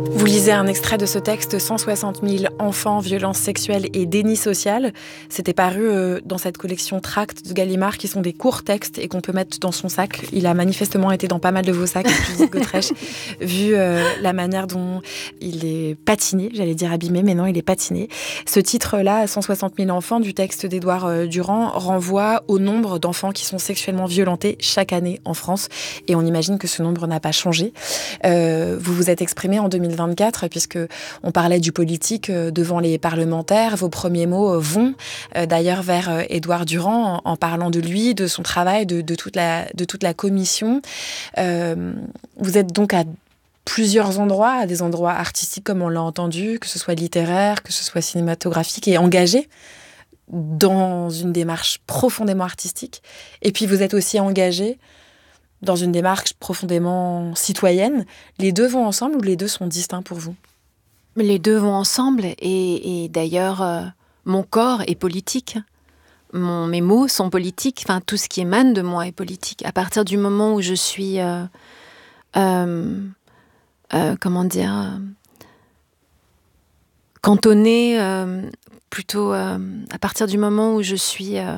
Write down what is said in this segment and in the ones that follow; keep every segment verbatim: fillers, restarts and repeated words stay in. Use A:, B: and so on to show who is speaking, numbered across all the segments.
A: Vous lisez un extrait de ce texte, cent soixante mille enfants, violences sexuelles et déni social. C'était paru euh, dans cette collection Tracts de Gallimard, qui sont des courts textes et qu'on peut mettre dans son sac. Il a manifestement été dans pas mal de vos sacs, Judith Godrèche, vu euh, la manière dont il est patiné, j'allais dire abîmé, mais non, il est patiné. Ce titre-là, cent soixante mille enfants, du texte d'Édouard euh, Durand, renvoie au nombre d'enfants qui sont sexuellement violentés chaque année en France. Et on imagine que ce nombre n'a pas changé. Euh, vous vous êtes exprimé en deux mille vingt-quatre, puisque on parlait du politique devant les parlementaires. Vos premiers mots vont euh, d'ailleurs vers euh, Édouard Durand, en, en parlant de lui, de son travail, de, de, toute, la, de toute la commission. Euh, vous êtes donc à plusieurs endroits, à des endroits artistiques comme on l'a entendu, que ce soit littéraire, que ce soit cinématographique, et engagé dans une démarche profondément artistique. Et puis vous êtes aussi engagé dans une démarche profondément citoyenne. Les deux vont ensemble ou les deux sont distincts pour vous ?
B: Les deux vont ensemble et, et d'ailleurs, euh, mon corps est politique. Mon, mes mots sont politiques. Enfin, tout ce qui émane de moi est politique. À partir du moment où je suis... Euh, euh, euh, comment dire euh, cantonnée, euh, plutôt... Euh, à partir du moment où je suis... Euh,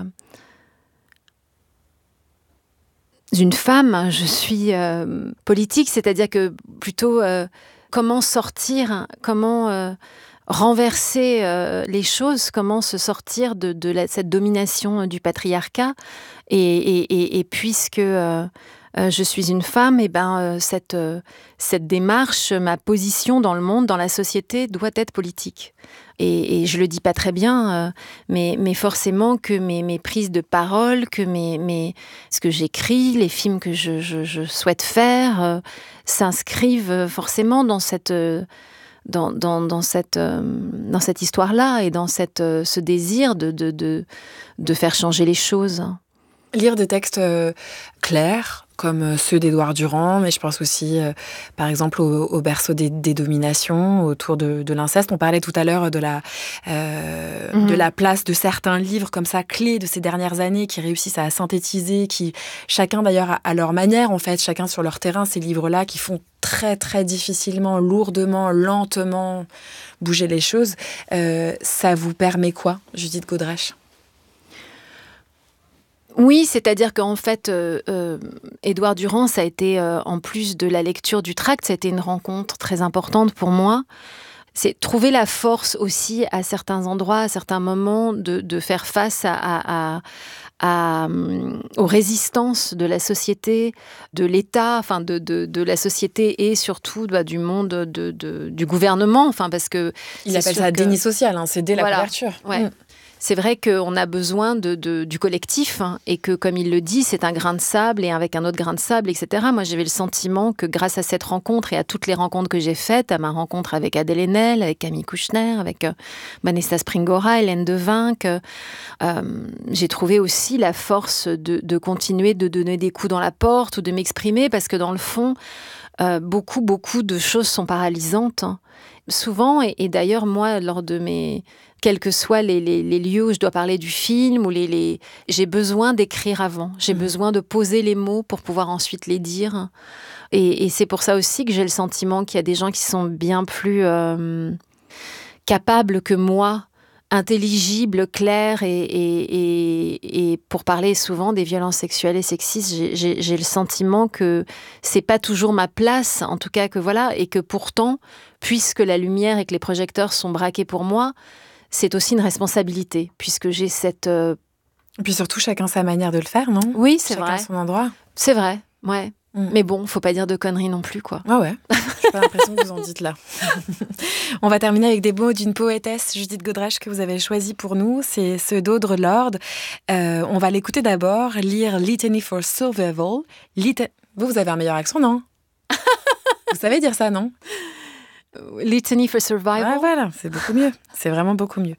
B: une femme, je suis euh, politique, c'est-à-dire que plutôt euh, comment sortir, comment euh, renverser euh, les choses, comment se sortir de, de la, cette domination du patriarcat. Et, et, et, et puisque euh, euh, je suis une femme, et ben euh, cette, euh, cette démarche, ma position dans le monde, dans la société, doit être politique. Et, et je le dis pas très bien, euh, mais, mais forcément que mes, mes prises de parole, que mes, mes, ce que j'écris, les films que je, je, je souhaite faire, euh, s'inscrivent forcément dans cette, euh, dans, dans, dans cette, euh, dans cette histoire-là et dans cette, euh, ce désir de, de, de, de faire changer les choses.
A: Lire des textes euh, clairs, comme ceux d'Édouard Durand, mais je pense aussi, euh, par exemple, au, au berceau des, des dominations, autour de, de l'inceste. On parlait tout à l'heure de la, euh, mm-hmm. de la place de certains livres comme ça, clés de ces dernières années, qui réussissent à synthétiser, qui, chacun d'ailleurs à, à leur manière, en fait, chacun sur leur terrain, ces livres-là qui font très, très difficilement, lourdement, lentement bouger les choses. Euh, ça vous permet quoi, Judith Godrèche ?
B: Oui, c'est-à-dire qu'en fait, euh, euh, Édouard Durand, ça a été, euh, en plus de la lecture du tract, ça a été une rencontre très importante pour moi. C'est trouver la force aussi à certains endroits, à certains moments, de, de faire face à, à, à, à, aux résistances de la société, de l'État, enfin de, de, de la société et surtout bah, du monde de, de, du gouvernement. Enfin, parce que
A: il appelle ça que... déni social, hein, c'est dès
B: voilà.
A: la couverture.
B: Ouais. Mmh. C'est vrai qu'on a besoin de, de, du collectif hein, et que, comme il le dit, c'est un grain de sable et avec un autre grain de sable, et cetera. Moi, j'avais le sentiment que grâce à cette rencontre et à toutes les rencontres que j'ai faites, à ma rencontre avec Adèle Haenel, avec Camille Kouchner, avec euh, Vanessa Springora, Hélène Devinck, euh, j'ai trouvé aussi la force de, de continuer de donner des coups dans la porte ou de m'exprimer parce que dans le fond, euh, beaucoup, beaucoup de choses sont paralysantes. Hein. Souvent, et, et d'ailleurs, moi, lors de mes... quels que soient les, les, les lieux où je dois parler du film, ou les, les... j'ai besoin d'écrire avant. J'ai mmh. besoin de poser les mots pour pouvoir ensuite les dire. Et, et c'est pour ça aussi que j'ai le sentiment qu'il y a des gens qui sont bien plus euh, capables que moi, intelligibles, clairs, et, et, et, et pour parler souvent des violences sexuelles et sexistes, j'ai, j'ai, j'ai le sentiment que c'est pas toujours ma place, en tout cas que voilà, et que pourtant, puisque la lumière et que les projecteurs sont braqués pour moi, c'est aussi une responsabilité, puisque j'ai cette... Euh...
A: Et puis surtout, chacun sa manière de le faire, non ?
B: Oui, c'est
A: chacun
B: vrai.
A: Chacun son endroit.
B: C'est vrai, ouais.
A: Mm.
B: Mais bon, faut pas dire de conneries non plus, quoi.
A: Ah ouais, j'ai pas l'impression que vous en dites là. On va terminer avec des mots d'une poétesse, Judith Godrèche, que vous avez choisi pour nous. C'est ceux d'Audre Lorde. Euh, on va l'écouter d'abord, lire Litany for Survival. Lit- vous, vous avez un meilleur accent, non ? Vous savez dire ça, non ?
B: Litany for Survival.
A: Ah, voilà, c'est beaucoup mieux. C'est vraiment beaucoup mieux.